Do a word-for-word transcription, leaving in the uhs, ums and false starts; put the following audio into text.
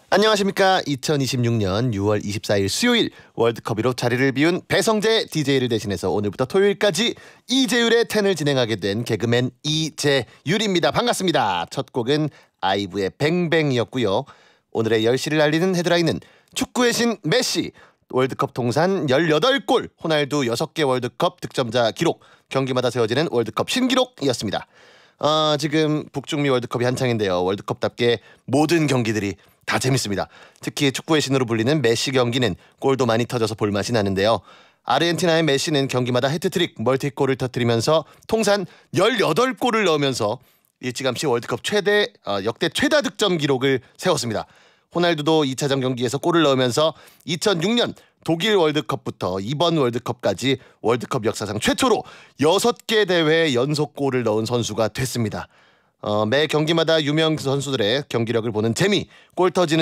안녕하십니까. 이천이십육년 유월 이십사일 수요일 월드컵으로 자리를 비운 배성재 디제이를 대신해서 오늘부터 토요일까지 이재율의 텐을 진행하게 된 개그맨 이재율입니다. 반갑습니다. 첫 곡은 아이브의 뱅뱅이었고요. 오늘의 열 시를 알리는 헤드라인은 축구의 신 메시 월드컵 통산 열여덟 골, 호날두 여섯 개 월드컵 득점자 기록, 경기마다 세워지는 월드컵 신기록이었습니다. 어, 지금 북중미 월드컵이 한창인데요. 월드컵답게 모든 경기들이 다 재밌습니다. 특히 축구의 신으로 불리는 메시 경기는 골도 많이 터져서 볼맛이 나는데요. 아르헨티나의 메시는 경기마다 해트트릭, 멀티골을 터뜨리면서 통산 열여덟 골을 넣으면서 일찌감치 월드컵 최대 어, 역대 최다 득점 기록을 세웠습니다. 호날두도 이차전 경기에서 골을 넣으면서 이천육년 독일 월드컵부터 이번 월드컵까지 월드컵 역사상 최초로 여섯 개 대회 연속 골을 넣은 선수가 됐습니다. 어, 매 경기마다 유명 선수들의 경기력을 보는 재미, 골 터지는